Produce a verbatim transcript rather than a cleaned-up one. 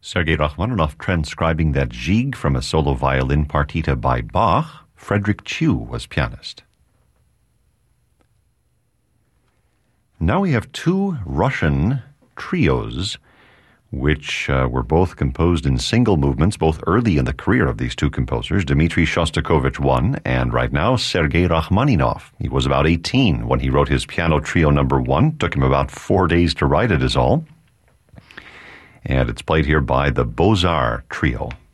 Sergei Rachmaninoff transcribing that Gigue from a solo violin partita by Bach. Frederick Chew was pianist. Now we have two Russian trios which uh, were both composed in single movements, both early in the career of these two composers. Dmitri Shostakovich one, and right now Sergei Rachmaninoff. He was about eighteen when he wrote his piano trio number one. Took him about four days to write it is all. And it's played here by the Beaux-Arts Trio.